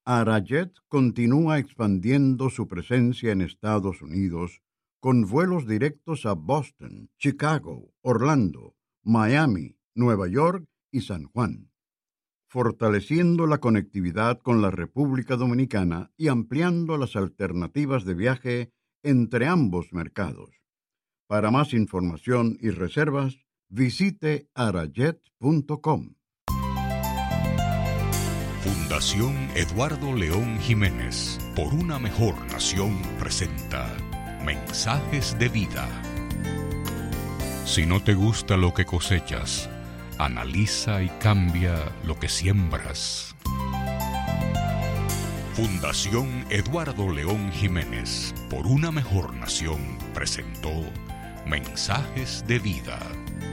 Arajet continúa expandiendo su presencia en Estados Unidos con vuelos directos a Boston, Chicago, Orlando, Miami, Nueva York y San Juan, fortaleciendo la conectividad con la República Dominicana y ampliando las alternativas de viaje entre ambos mercados. Para más información y reservas, visite arajet.com. Fundación Eduardo León Jiménez, por una mejor nación, presenta Mensajes de Vida. Si no te gusta lo que cosechas, analiza y cambia lo que siembras. Fundación Eduardo León Jiménez, por una mejor nación, presentó Mensajes de Vida.